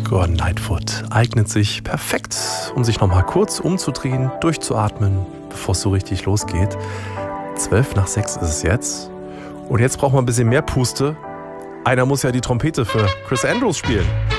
Gordon Lightfoot eignet sich perfekt, um sich nochmal kurz umzudrehen, durchzuatmen, bevor es so richtig losgeht. 5:12 ist es jetzt. Und jetzt brauchen wir ein bisschen mehr Puste. Einer muss ja die Trompete für Chris Andrews spielen.